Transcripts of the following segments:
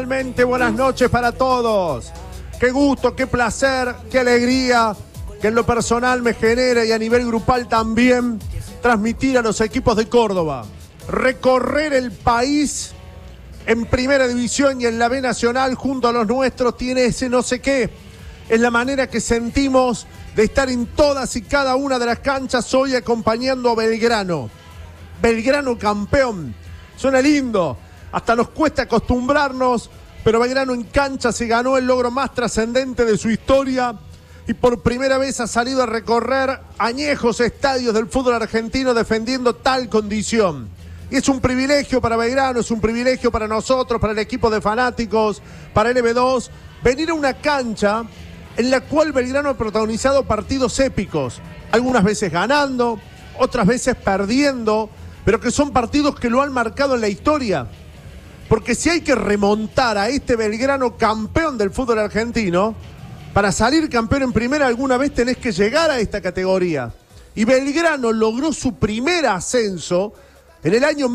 Buenas noches para todos. Qué gusto, qué placer, qué alegría que en lo personal me genera y a nivel grupal también transmitir a los equipos de Córdoba. Recorrer el país en Primera División y en la B Nacional junto a los nuestros tiene ese no sé qué. Es la manera que sentimos de estar en todas y cada una de las canchas hoy acompañando a Belgrano. Belgrano campeón. Suena lindo. Hasta nos cuesta acostumbrarnos, pero Belgrano en cancha se ganó el logro más trascendente de su historia y por primera vez ha salido a recorrer añejos estadios del fútbol argentino defendiendo tal condición. Y es un privilegio para Belgrano, es un privilegio para nosotros, para el equipo de fanáticos, para LB2, venir a una cancha en la cual Belgrano ha protagonizado partidos épicos, algunas veces ganando, otras veces perdiendo, pero que son partidos que lo han marcado en la historia. Porque si hay que remontar a este Belgrano campeón del fútbol argentino, para salir campeón en primera alguna vez tenés que llegar a esta categoría. Y Belgrano logró su primer ascenso en el año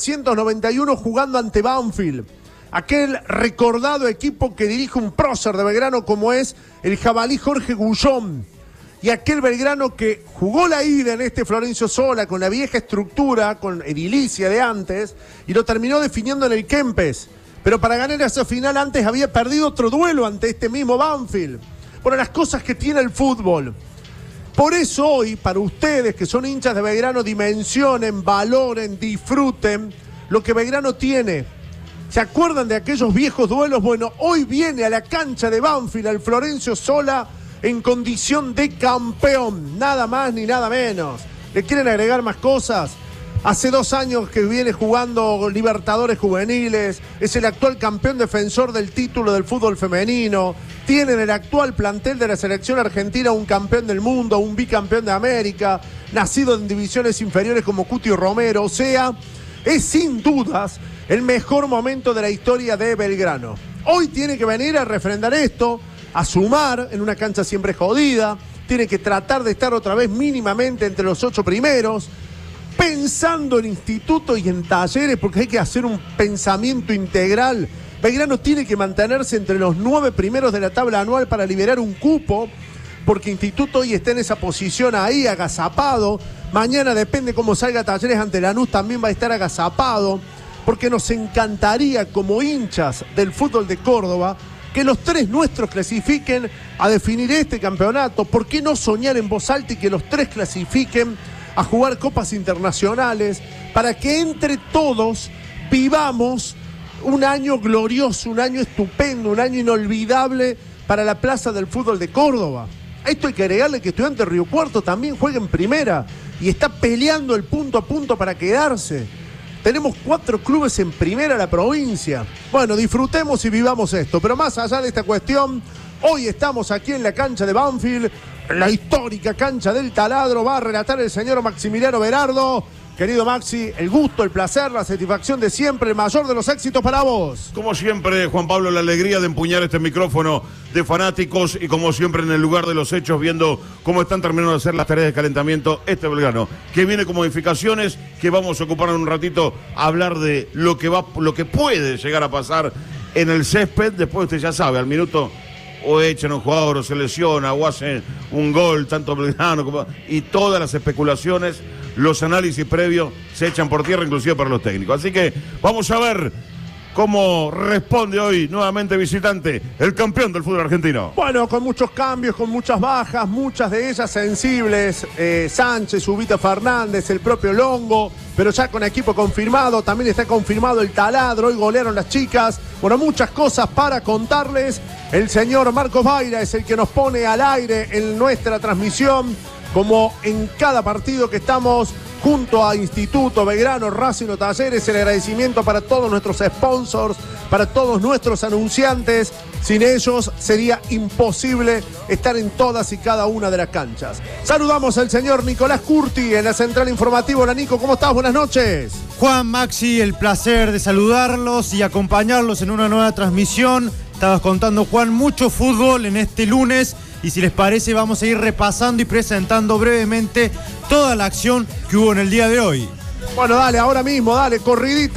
1991 jugando ante Banfield. Aquel recordado equipo que dirige un prócer de Belgrano como es el jabalí Jorge Gullón. Y aquel Belgrano que jugó la ida en este Florencio Sola con la vieja estructura, con edilicia de antes, y lo terminó definiendo en el Kempes. Pero para ganar esa final antes había perdido otro duelo ante este mismo Banfield. Bueno, las cosas que tiene el fútbol. Por eso hoy, para ustedes que son hinchas de Belgrano, dimensionen, valoren, disfruten lo que Belgrano tiene. ¿Se acuerdan de aquellos viejos duelos? Bueno, hoy viene a la cancha de Banfield, al Florencio Sola, en condición de campeón, nada más ni nada menos. ¿Le quieren agregar más cosas? Hace 2 años que viene jugando Libertadores juveniles, es el actual campeón defensor del título del fútbol femenino, tiene en el actual plantel de la selección argentina un campeón del mundo, un bicampeón de América, nacido en divisiones inferiores como Cuti Romero, o sea, es sin dudas el mejor momento de la historia de Belgrano. Hoy tiene que venir a refrendar esto, a sumar en una cancha siempre jodida, tiene que tratar de estar otra vez mínimamente entre los 8 primeros, pensando en Instituto y en Talleres, porque hay que hacer un pensamiento integral. Belgrano tiene que mantenerse entre los 9 primeros de la tabla anual para liberar un cupo, porque Instituto hoy está en esa posición ahí, agazapado. Mañana, depende cómo salga Talleres ante Lanús, también va a estar agazapado, porque nos encantaría como hinchas del fútbol de Córdoba que los 3 nuestros clasifiquen a definir este campeonato. ¿Por qué no soñar en voz alta y que los 3 clasifiquen a jugar copas internacionales para que entre todos vivamos un año glorioso, un año estupendo, un año inolvidable para la plaza del fútbol de Córdoba? A esto hay que agregarle que Estudiantes Río Cuarto también juega en primera y está peleando el punto a punto para quedarse. Tenemos 4 clubes en primera la provincia. Bueno, disfrutemos y vivamos esto. Pero más allá de esta cuestión, hoy estamos aquí en la cancha de Banfield, la histórica cancha del Taladro. Va a relatar el señor Maximiliano Berardo. Querido Maxi, el gusto, el placer, la satisfacción de siempre, el mayor de los éxitos para vos. Como siempre, Juan Pablo, la alegría de empuñar este micrófono de fanáticos y como siempre en el lugar de los hechos, viendo cómo están terminando de hacer las tareas de calentamiento este Belgrano, que viene con modificaciones, que vamos a ocupar en un ratito a hablar de lo que puede llegar a pasar en el césped. Después usted ya sabe, al minuto o echan a un jugador o se lesiona o hacen un gol, tanto Belgrano como... y todas las especulaciones, los análisis previos se echan por tierra, inclusive para los técnicos. Así que vamos a ver cómo responde hoy nuevamente visitante el campeón del fútbol argentino. Bueno, con muchos cambios, con muchas bajas, muchas de ellas sensibles. Sánchez, Ubita Fernández, el propio Longo, pero ya con equipo confirmado. También está confirmado el Taladro, hoy golearon las chicas. Bueno, muchas cosas para contarles. El señor Marcos Vaira es el que nos pone al aire en nuestra transmisión, como en cada partido que estamos junto a Instituto, Belgrano, Racing o Talleres. El agradecimiento para todos nuestros sponsors, para todos nuestros anunciantes. Sin ellos sería imposible estar en todas y cada una de las canchas. Saludamos al señor Nicolás Curti en la central informativa. Hola Nico, ¿cómo estás? Buenas noches. Juan, Maxi, el placer de saludarlos y acompañarlos en una nueva transmisión. Estabas contando, Juan, mucho fútbol en este lunes y si les parece vamos a ir repasando y presentando brevemente toda la acción que hubo en el día de hoy. Bueno, dale, ahora mismo, dale, corridita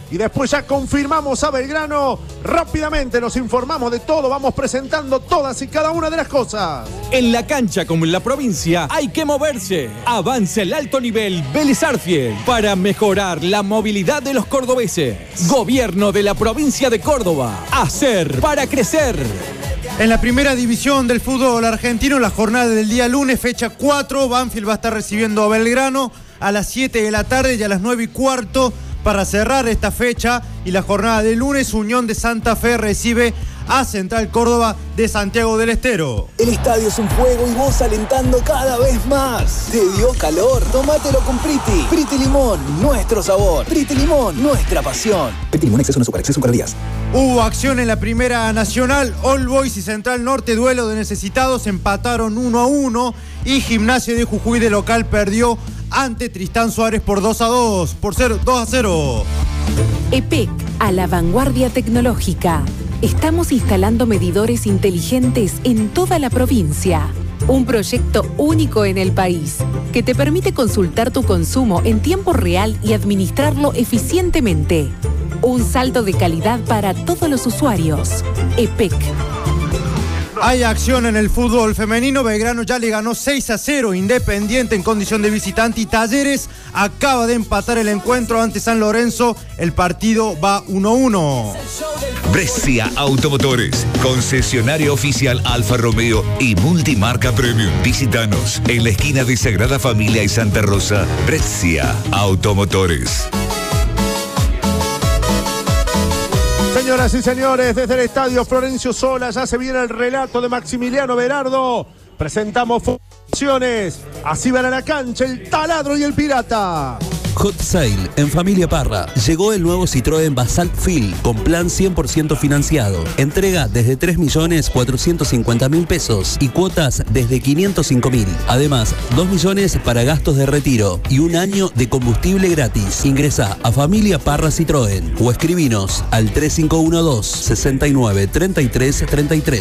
y después ya confirmamos a Belgrano. Rápidamente nos informamos de todo, vamos presentando todas y cada una de las cosas. En la cancha como en la provincia hay que moverse. Avanza el alto nivel Vélez Arfield para mejorar la movilidad de los cordobeses. Gobierno de la provincia de Córdoba. Hacer para crecer. En la primera división del fútbol argentino, la jornada del día lunes, fecha 4, Banfield va a estar recibiendo a Belgrano a las 7 de la tarde y a las 9:15 para cerrar esta fecha. Y la jornada del lunes, Unión de Santa Fe recibe a Central Córdoba de Santiago del Estero. El estadio es un fuego y vos alentando cada vez más. ¿Te dio calor? Tómatelo con Priti. Priti Limón, nuestro sabor. Priti Limón, nuestra pasión. Priti Limón, exceso no azúcar, exceso en calorías. Hubo acción en la Primera Nacional. All Boys y Central Norte, duelo de necesitados, empataron 1-1 y Gimnasia de Jujuy de local perdió ante Tristán Suárez por 2-0. EPEC, a la vanguardia tecnológica. Estamos instalando medidores inteligentes en toda la provincia. Un proyecto único en el país que te permite consultar tu consumo en tiempo real y administrarlo eficientemente. Un salto de calidad para todos los usuarios. EPEC. Hay acción en el fútbol femenino. Belgrano ya le ganó 6-0 Independiente en condición de visitante y Talleres acaba de empatar el encuentro ante San Lorenzo. El partido va 1-1. Brescia Automotores, concesionario oficial Alfa Romeo y multimarca Premium. Visítanos en la esquina de Sagrada Familia y Santa Rosa. Brescia Automotores. Señoras y señores, desde el estadio Florencio Sola ya se viene el relato de Maximiliano Berardo. Presentamos funciones. Así van a la cancha el Taladro y el Pirata. Hot Sale en Familia Parra. Llegó el nuevo Citroën Basalt Fil con plan 100% financiado. Entrega desde 3.450.000 pesos y cuotas desde 505.000. Además, 2 millones para gastos de retiro y 1 año de combustible gratis. Ingresa a Familia Parra Citroën o escribinos al 3512-693333.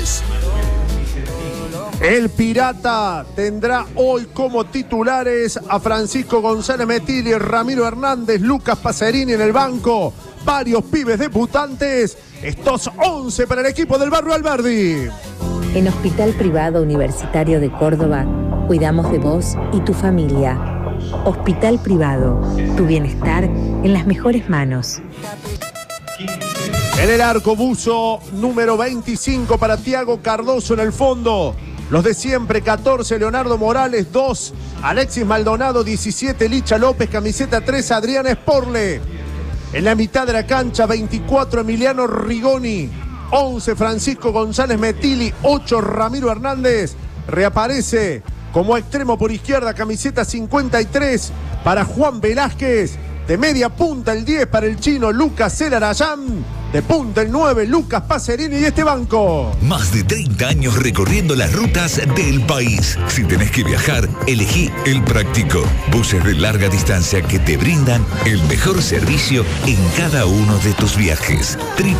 El Pirata tendrá hoy como titulares a Francisco González Metilli, Ramiro Hernández, Lucas Pacerini en el banco. Varios pibes debutantes. Estos 11 para el equipo del Barrio Alberdi. En Hospital Privado Universitario de Córdoba, cuidamos de vos y tu familia. Hospital Privado, tu bienestar en las mejores manos. En el arco, buzo número 25 para Tiago Cardoso en el fondo. Los de siempre, 14, Leonardo Morales, 2, Alexis Maldonado, 17, Licha López, camiseta 3, Adrián Esporle. En la mitad de la cancha, 24, Emiliano Rigoni, 11, Francisco González Metilli, 8, Ramiro Hernández. Reaparece como extremo por izquierda, camiseta 53 para Juan Velázquez. De media punta el 10 para el chino Lucas Celarayán. De punta el 9, Lucas Pacerini y este banco. Más de 30 años recorriendo las rutas del país. Si tenés que viajar, elegí El Práctico. Buses de larga distancia que te brindan el mejor servicio en cada uno de tus viajes.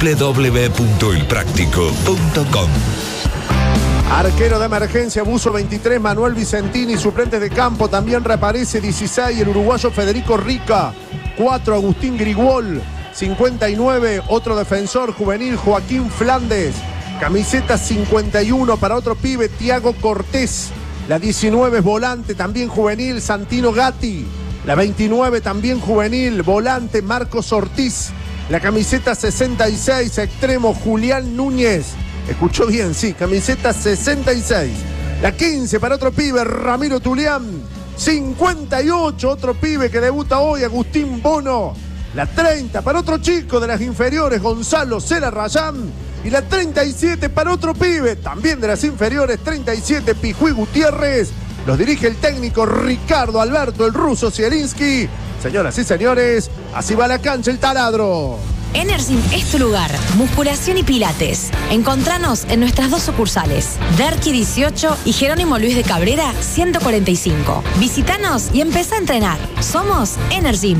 www.elpractico.com. Arquero de emergencia, buzo 23, Manuel Vicentini, suplentes de campo. También reaparece 16, el uruguayo Federico Rica. 4, Agustín Grigol. 59, otro defensor juvenil, Joaquín Flandes. Camiseta 51 para otro pibe, Tiago Cortés. La 19 es volante, también juvenil, Santino Gatti. La 29 también juvenil, volante, Marcos Ortiz. La camiseta 66, extremo, Julián Núñez. Escuchó bien, sí, camiseta 66. La 15 para otro pibe, Ramiro Tulián. 58, otro pibe que debuta hoy, Agustín Bono. La 30 para otro chico de las inferiores, Gonzalo Celarayán. Y la 37 para otro pibe, también de las inferiores, 37, Pijuí Gutiérrez. Los dirige el técnico Ricardo Alberto, el ruso Zielinski. Señoras y señores, así va la cancha el Taladro. Energym es tu lugar. Musculación y pilates. Encontranos en nuestras 2 sucursales, Derqui 18 y Jerónimo Luis de Cabrera 145. Visítanos y empezá a entrenar. Somos Energym.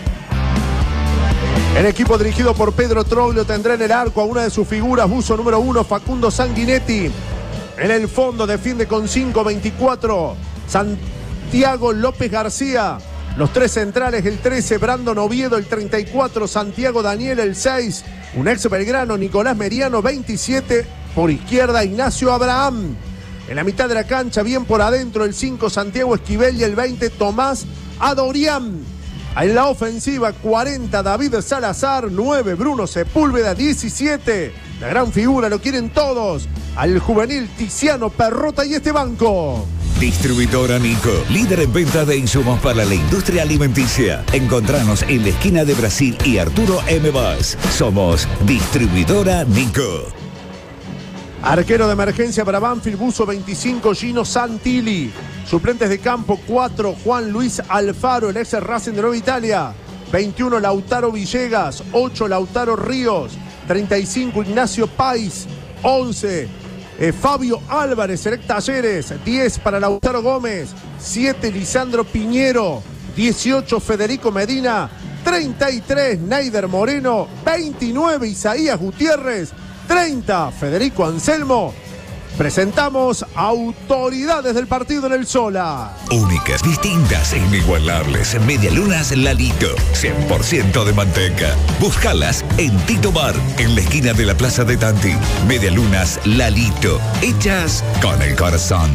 El equipo dirigido por Pedro Troglio tendrá en el arco a una de sus figuras, buzo número 1, Facundo Sanguinetti. En el fondo defiende con 5-24 Santiago López García. Los 3 centrales, el 13, Brandon Oviedo, el 34, Santiago Daniel, el 6, un ex Belgrano, Nicolás Meriano, 27, por izquierda, Ignacio Abraham. En la mitad de la cancha, bien por adentro, el 5, Santiago Esquivel y el 20, Tomás Adorián. En la ofensiva, 40, David Salazar, 9, Bruno Sepúlveda, 17. La gran figura, lo quieren todos. Al juvenil Tiziano Perrota y este banco. Distribuidora Nico, líder en venta de insumos para la industria alimenticia. Encontranos en la esquina de Brasil y Arturo M. Vaz. Somos Distribuidora Nico. Arquero de emergencia para Banfield, Buzo 25, Gino Santilli. Suplentes de campo 4, Juan Luis Alfaro, el ex Racing de Nueva Italia. 21, Lautaro Villegas. 8, Lautaro Ríos. 35, Ignacio Pais. 11, Fabio Álvarez, el ex Talleres. 10 para Lautaro Gómez. 7, Lisandro Piñero. 18, Federico Medina. 33, Neider Moreno. 29, Isaías Gutiérrez. 30, Federico Anselmo. Presentamos autoridades del partido en el Sola. Únicas, distintas e inigualables. Medialunas Lalito, 100% de manteca. Búscalas en Tito Bar, en la esquina de la Plaza de Tanti. Medialunas Lalito, hechas con el corazón.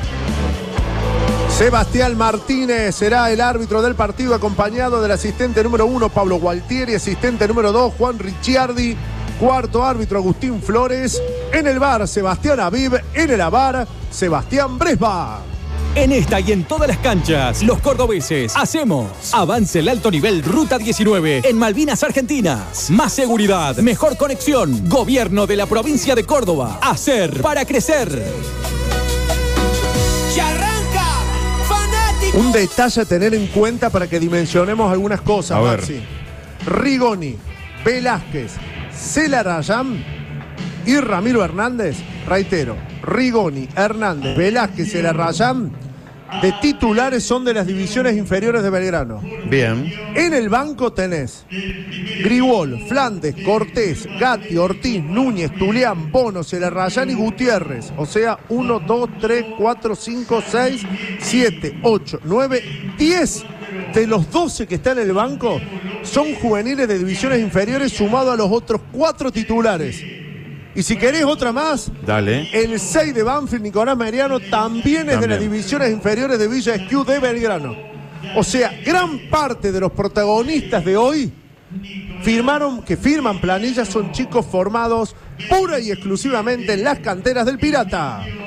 Sebastián Martínez será el árbitro del partido, acompañado del asistente número 1, Pablo Gualtieri, asistente número 2, Juan Ricciardi. Cuarto árbitro, Agustín Flores. En el VAR, Sebastián Aviv. En el AVAR, Sebastián Bresba. En esta y en todas las canchas, los cordobeses hacemos Avance el Alto Nivel Ruta 19 en Malvinas, Argentinas. Más seguridad, mejor conexión. Gobierno de la provincia de Córdoba. Hacer para crecer. ¡Ya arranca! ¡Fanático! Un detalle a tener en cuenta para que dimensionemos algunas cosas, Maxi. Rigoni, Velázquez, Celarayán y Ramiro Hernández, reitero, Rigoni, Hernández, Velázquez, Celarayán, de titulares son de las divisiones inferiores de Belgrano. Bien. En el banco tenés Gribol, Flandes, Cortés, Gatti, Ortiz, Núñez, Tulián, Bono, Celarayán y Gutiérrez. O sea, 1, 2, 3, 4, 5, 6, 7, 8, 9, 10 de los 12 que están en el banco son juveniles de divisiones inferiores, sumado a los otros 4 titulares. Y si querés otra más, dale. El 6 de Banfield, Nicolás Meriano, también es de las divisiones inferiores de Villa Esquiú de Belgrano. O sea, gran parte de los protagonistas de hoy firman planillas, son chicos formados pura y exclusivamente en las canteras del Pirata.